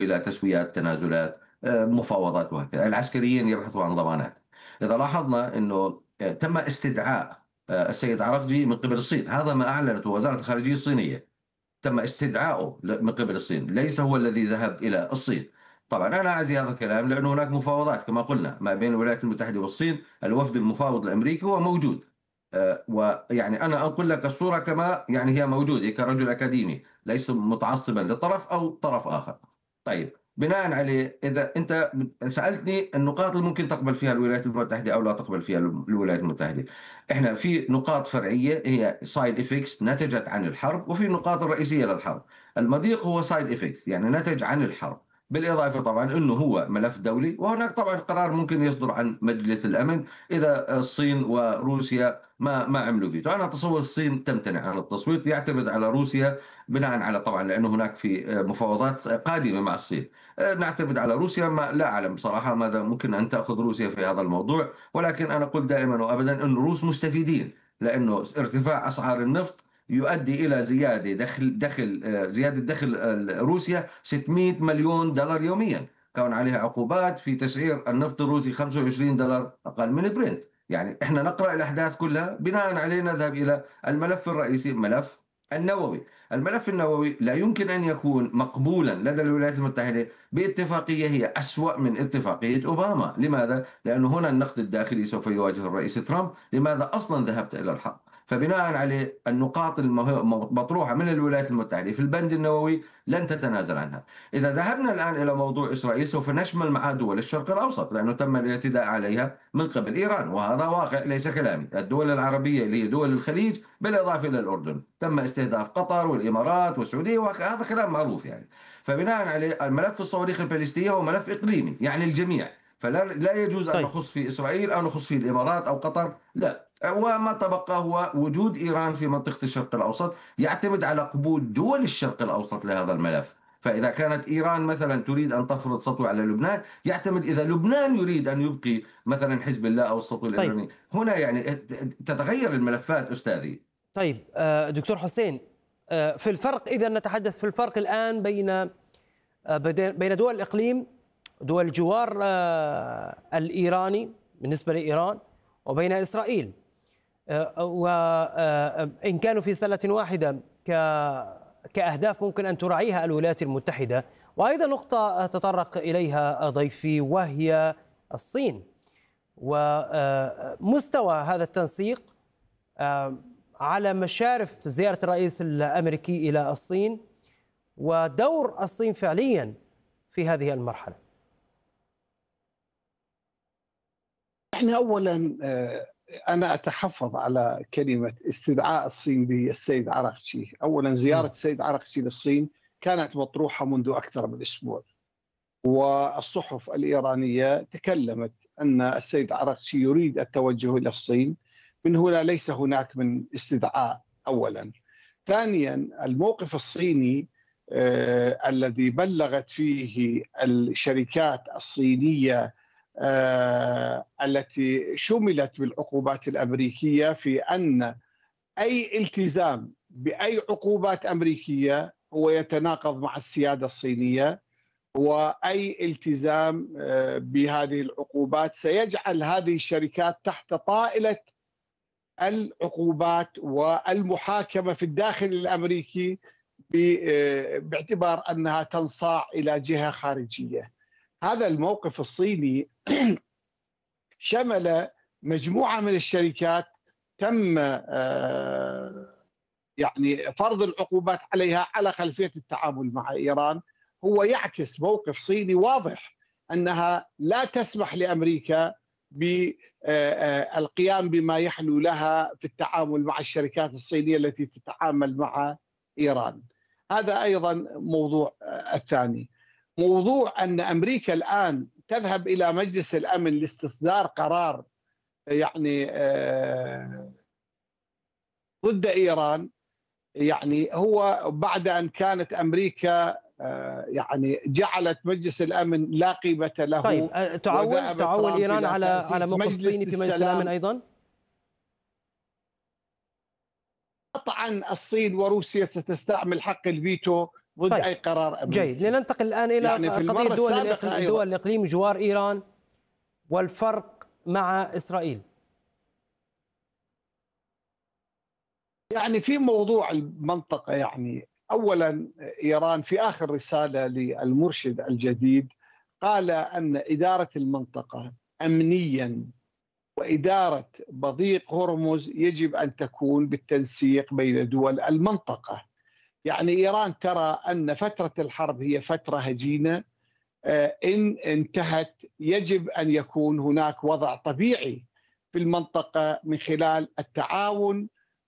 إلى تسويات، تنازلات، مفاوضات وهكذا. العسكريين يبحثوا عن ضمانات. إذا لاحظنا أنه تم استدعاء السيد عرقجي من قبل الصين، هذا ما أعلنته وزارة الخارجية الصينية. تم استدعائه من قبل الصين، ليس هو الذي ذهب إلى الصين. طبعا أنا أعزي هذا الكلام لأن هناك مفاوضات كما قلنا ما بين الولايات المتحدة والصين. الوفد المفاوض الأمريكي هو موجود. ويعني أنا أنقل لك الصورة كما يعني هي موجودة كرجل أكاديمي، ليس متعصبا لطرف أو طرف آخر. طيب، بناء عليه إذا أنت سألتني النقاط اللي ممكن تقبل فيها الولايات المتحدة أو لا تقبل فيها الولايات المتحدة، احنا في نقاط فرعيه هي سايد افكتس نتجت عن الحرب، وفي النقاط الرئيسيه للحرب. المضيق هو سايد افكتس يعني نتج عن الحرب، بالاضافه طبعا انه هو ملف دولي، وهناك طبعا قرار ممكن يصدر عن مجلس الامن اذا الصين وروسيا ما عملوا فيتو. انا اتصور الصين تمتنع عن التصويت، يعتمد على روسيا بناء على طبعا لانه هناك في مفاوضات قادمه مع الصين. نعتمد على روسيا، ما لا اعلم صراحه ماذا ممكن ان تاخذ روسيا في هذا الموضوع، ولكن أنا قلت دائما وأبدا أن الروس مستفيدين، لأنه ارتفاع أسعار النفط يؤدي إلى زيادة دخل روسيا 600 مليون دولار يوميا، كون عليها عقوبات في تسعير النفط الروسي $25 أقل من برنت. يعني احنا نقرأ الأحداث كلها بناء عليه نذهب إلى الملف الرئيسي، ملف النووي. الملف النووي لا يمكن أن يكون مقبولا لدى الولايات المتحدة باتفاقية هي أسوأ من اتفاقية أوباما. لماذا؟ لأنه هنا النقد الداخلي سوف يواجه الرئيس ترامب، لماذا أصلا ذهبت إلى الحرب؟ فبناء عليه النقاط المطروحة من الولايات المتحدة في البند النووي لن تتنازل عنها. إذا ذهبنا الآن إلى موضوع إسرائيل سوف نشمل مع دول الشرق الأوسط، لأنه تم الاعتداء عليها من قبل إيران، وهذا واقع ليس كلامي. الدول العربية اللي هي دول الخليج بالإضافة إلى الأردن تم استهداف قطر والإمارات والسعودية، وهذا كلام معروف يعني. فبناء عليه الملف الصواريخ البالستية هو ملف إقليمي يعني الجميع، فلا يجوز أن طيب. نخص في إسرائيل أو نخص في الإمارات أو قطر، لا. وما تبقى هو وجود إيران في منطقة الشرق الأوسط، يعتمد على قبول دول الشرق الأوسط لهذا الملف. فإذا كانت إيران مثلا تريد أن تفرض سطوة على لبنان، يعتمد إذا لبنان يريد أن يبقي مثلا حزب الله أو السطوة طيب. الإيراني. هنا يعني تتغير الملفات أستاذي. طيب، دكتور حسين، في الفرق، إذا نتحدث في الفرق الآن بين دول الإقليم، دول الجوار الإيراني بالنسبة لإيران، وبين إسرائيل، وإن كانوا في سلة واحدة كأهداف ممكن أن تراعيها الولايات المتحدة. وأيضا نقطة تطرق إليها ضيفي وهي الصين ومستوى هذا التنسيق على مشارف زيارة الرئيس الأمريكي إلى الصين، ودور الصين فعليا في هذه المرحلة. احنا اولا انا اتحفظ على كلمه استدعاء الصين للسيد عرقشي. اولا زياره السيد عرقشي للصين كانت مطروحه منذ اكثر من اسبوع، والصحف الايرانيه تكلمت ان السيد عرقشي يريد التوجه الى الصين، من هنا ليس هناك من استدعاء اولا. ثانيا، الموقف الصيني الذي بلغت فيه الشركات الصينيه التي شملت بالعقوبات الأمريكية في أن أي التزام بأي عقوبات أمريكية هو يتناقض مع السيادة الصينية، وأي التزام بهذه العقوبات سيجعل هذه الشركات تحت طائلة العقوبات والمحاكمة في الداخل الأمريكي باعتبار أنها تنصاع إلى جهة خارجية. هذا الموقف الصيني شمل مجموعة من الشركات تم يعني فرض العقوبات عليها على خلفية التعامل مع إيران. هو يعكس موقف صيني واضح أنها لا تسمح لأمريكا بالقيام بما يحلو لها في التعامل مع الشركات الصينية التي تتعامل مع إيران. هذا أيضا موضوع الثاني. موضوع أن أمريكا الآن تذهب إلى مجلس الأمن لاستصدار قرار يعني ضد إيران، يعني هو بعد أن كانت أمريكا يعني جعلت مجلس الأمن لا قيمة له. طيب، تعول إيران على موقف صيني في مجلس الأمن أيضا؟ قطعا الصين وروسيا ستستعمل حق الفيتو ضد طيب أي قرار أمريكي. جيد، لننتقل الآن إلى يعني في قضية المرة السابقة دول الإقليم جوار إيران والفرق مع إسرائيل. يعني في موضوع المنطقة، يعني أولا إيران في آخر رسالة للمرشد الجديد قال أن إدارة المنطقة أمنيا وإدارة مضيق هرمز يجب أن تكون بالتنسيق بين دول المنطقة. يعني إيران ترى أن فترة الحرب هي فترة هجينة، إن انتهت يجب أن يكون هناك وضع طبيعي في المنطقة من خلال التعاون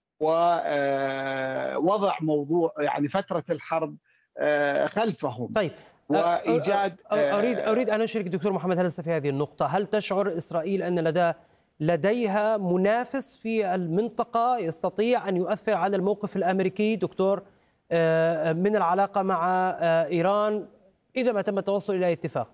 ووضع موضوع يعني فترة الحرب خلفهم. طيب وإيجاد أريد أن أشارك دكتور محمد هلسة في هذه النقطة. هل تشعر إسرائيل أن لديها منافس في المنطقة يستطيع أن يؤثر على الموقف الأمريكي دكتور من العلاقة مع إيران إذا ما تم التوصل إلى اتفاق؟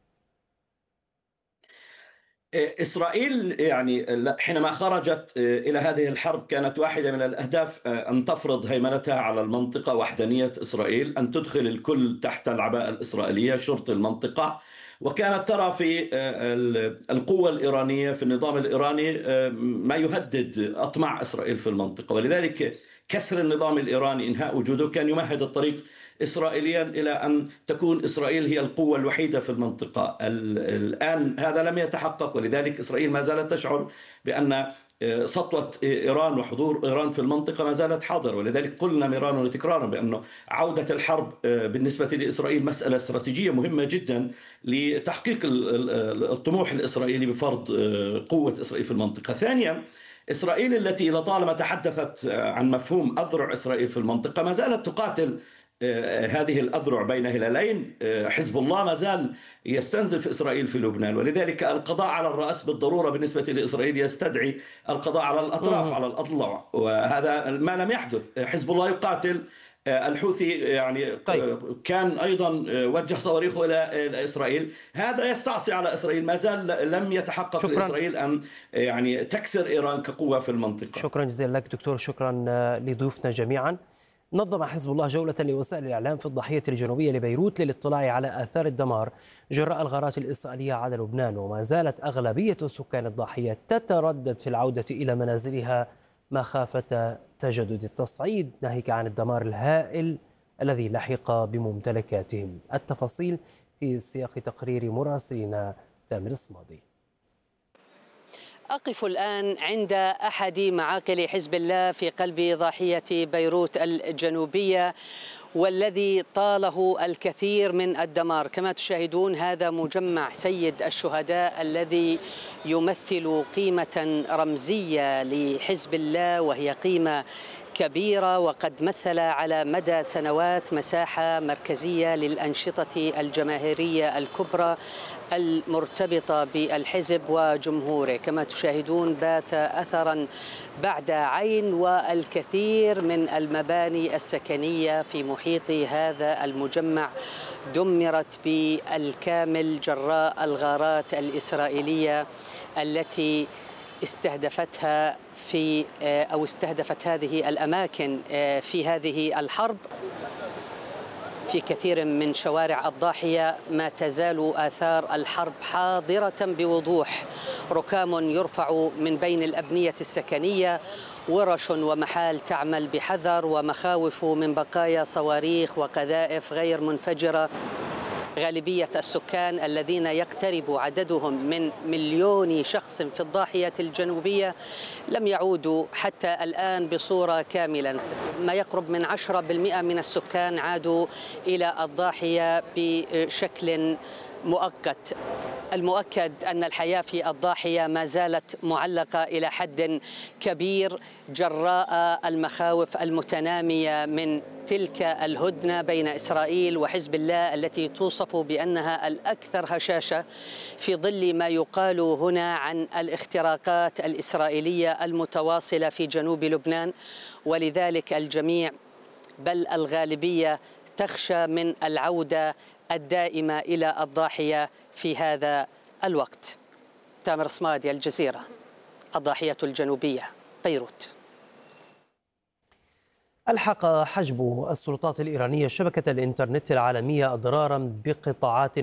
إسرائيل يعني حينما خرجت إلى هذه الحرب كانت واحدة من الأهداف أن تفرض هيمنتها على المنطقة، وحدانية إسرائيل، أن تدخل الكل تحت العباءة الإسرائيلية، شرط المنطقة. وكانت ترى في القوة الإيرانية في النظام الإيراني ما يهدد أطماع إسرائيل في المنطقة، ولذلك كسر النظام الإيراني، إنهاء وجوده، كان يمهد الطريق إسرائيليا إلى أن تكون إسرائيل هي القوة الوحيدة في المنطقة. الآن هذا لم يتحقق، ولذلك إسرائيل ما زالت تشعر بأن سطوة إيران وحضور إيران في المنطقة ما زالت حاضر. ولذلك قلنا مرارا وتكرارا بأنه عودة الحرب بالنسبة لإسرائيل مسألة استراتيجية مهمة جدا لتحقيق الطموح الإسرائيلي بفرض قوة إسرائيل في المنطقة. ثانيا، إسرائيل التي لطالما تحدثت عن مفهوم أذرع إسرائيل في المنطقة ما زالت تقاتل هذه الأذرع بين هلالين. حزب الله ما زال يستنزف إسرائيل في لبنان، ولذلك القضاء على الرأس بالضرورة بالنسبة لإسرائيل يستدعي القضاء على الأطراف، على الأضلاع، وهذا ما لم يحدث. حزب الله يقاتل الحوثي، يعني طيب. كان أيضا وجه صواريخه إلى إسرائيل. هذا يستعصي على إسرائيل. ما زال لم يتحقق لإسرائيل أن يعني تكسر إيران كقوة في المنطقة. شكرا جزيلا لك دكتور، شكرا لضيوفنا جميعا. نظم حزب الله جولة لوسائل الإعلام في الضاحية الجنوبية لبيروت للاطلاع على آثار الدمار جراء الغارات الإسرائيلية على لبنان، وما زالت أغلبية سكان الضاحية تتردد في العودة إلى منازلها مخافة تجدد التصعيد، ناهيك عن الدمار الهائل الذي لحق بممتلكاتهم. التفاصيل في سياق تقرير مراسلنا تامر صمادي. أقف الآن عند أحد معاقل حزب الله في قلب ضاحية بيروت الجنوبية، والذي طاله الكثير من الدمار. كما تشاهدون هذا مجمع سيد الشهداء الذي يمثل قيمة رمزية لحزب الله، وهي قيمة كبيرة، وقد مثل على مدى سنوات مساحة مركزية للأنشطة الجماهيرية الكبرى المرتبطة بالحزب وجمهوره. كما تشاهدون بات أثرا بعد عين، والكثير من المباني السكنية في محيط هذا المجمع دمرت بالكامل جراء الغارات الإسرائيلية التي استهدفتها استهدفت هذه الأماكن في هذه الحرب. في كثير من شوارع الضاحية ما تزال آثار الحرب حاضرة بوضوح، ركام يرفع من بين الأبنية السكنية، ورش ومحال تعمل بحذر، ومخاوف من بقايا صواريخ وقذائف غير منفجرة. غالبية السكان الذين يقترب عددهم من 1,000,000 شخص في الضاحية الجنوبية لم يعودوا حتى الآن بصورة كاملة. ما يقرب من 10% من السكان عادوا إلى الضاحية بشكل مؤقت. المؤكد أن الحياة في الضاحية ما زالت معلقة إلى حد كبير جراء المخاوف المتنامية من تلك الهدنة بين إسرائيل وحزب الله التي توصف بأنها الأكثر هشاشة، في ظل ما يقال هنا عن الاختراقات الإسرائيلية المتواصلة في جنوب لبنان. ولذلك الجميع بل الغالبية تخشى من العودة الدائمة إلى الضاحية في هذا الوقت. تامر صمادي، الجزيرة، الضاحية الجنوبية، بيروت. ألحق حجب السلطات الإيرانية شبكة الإنترنت العالمية أضرارا بقطاعات